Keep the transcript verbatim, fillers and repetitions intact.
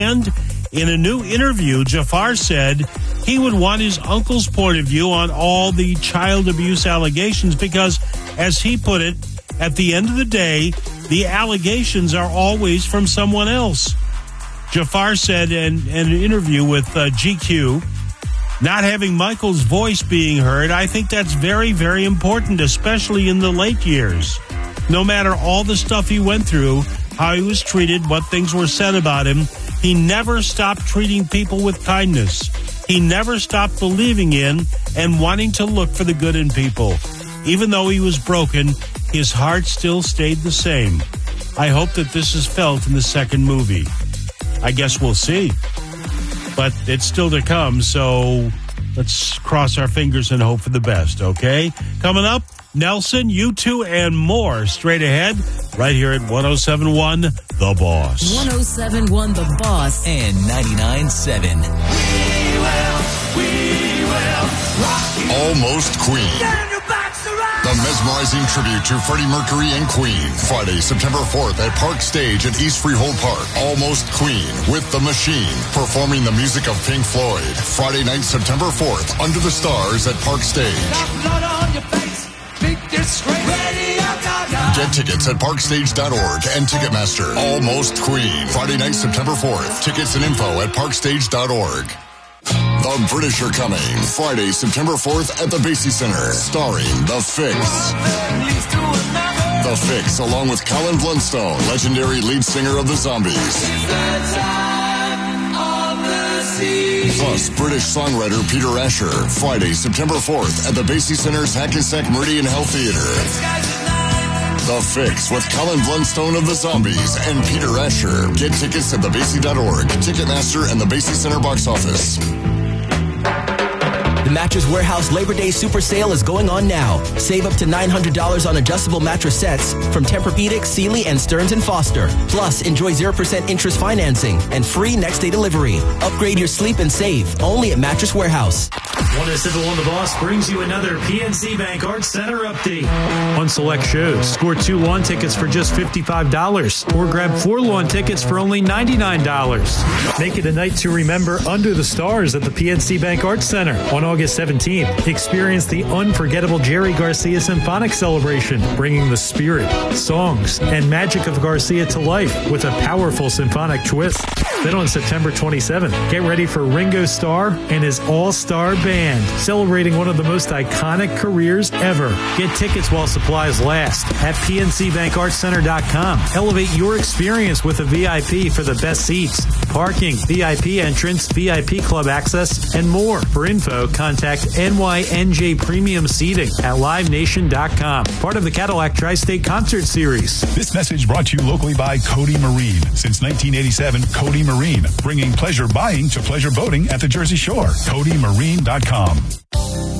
And in a new interview, Jafar said he would want his uncle's point of view on all the child abuse allegations because, as he put it, at the end of the day, the allegations are always from someone else. Jafar said in, in an interview with uh, G Q, not having Michael's voice being heard, I think that's very, very important, especially in the late years. No matter all the stuff he went through, how he was treated, what things were said about him, he never stopped treating people with kindness. He never stopped believing in and wanting to look for the good in people. Even though he was broken, his heart still stayed the same. I hope that this is felt in the second movie. I guess we'll see. But it's still to come, so let's cross our fingers and hope for the best, okay? Coming up, Nelson, U two, and more straight ahead right here at one oh seven point one The Boss. one oh seven point one The Boss. And ninety-nine point seven. We will, we will rock you. Almost Queen. Turn your backs around. The mesmerizing tribute to Freddie Mercury and Queen. Friday, September fourth at Park Stage at East Freehold Park. Almost Queen with The Machine performing the music of Pink Floyd. Friday night, September fourth, Under the Stars at Park Stage. Got blood on your face. Big disgrace. Radio Gaga. Get tickets at park stage dot org and Ticketmaster. Almost Queen. Friday night, September fourth. Tickets and info at park stage dot org. The British are coming. Friday, September fourth at the Basie Center. Starring The Fix. The Fix, along with Colin Blunstone, legendary lead singer of the Zombies. Plus, British songwriter Peter Asher. Friday, September fourth at the Basie Center's Hackensack Meridian Health Theater. The Fix with Colin Blunstone of the Zombies and Peter Asher. Get tickets at the basie dot org, Ticketmaster, and the Basie Center box office. The Mattress Warehouse Labor Day Super Sale is going on now. Save up to nine hundred dollars on adjustable mattress sets from Tempur-Pedic, Sealy, and Stearns and Foster. Plus, enjoy zero percent interest financing and free next-day delivery. Upgrade your sleep and save only at Mattress Warehouse. one oh seven point one The Boss brings you another P N C Bank Arts Center update. On select shows, score two lawn tickets for just fifty-five dollars or grab four lawn tickets for only ninety-nine dollars. Make it a night to remember under the stars at the P N C Bank Arts Center on August seventeenth. Experience the unforgettable Jerry Garcia Symphonic Celebration, bringing the spirit, songs, and magic of Garcia to life with a powerful symphonic twist. Then on September twenty-seventh, get ready for Ringo Starr and his all-star band, celebrating one of the most iconic careers ever. Get tickets while supplies last at P N C Bank Arts Center dot com. Elevate your experience with a V I P for the best seats, parking, V I P entrance, V I P club access, and more. For info, contact N Y N J Premium Seating at live nation dot com. Part of the Cadillac Tri-State Concert Series. This message brought to you locally by Cody Marine. Since nineteen eighty-seven, Cody Marine, bringing pleasure buying to pleasure boating at the Jersey Shore. Cody Marine dot com.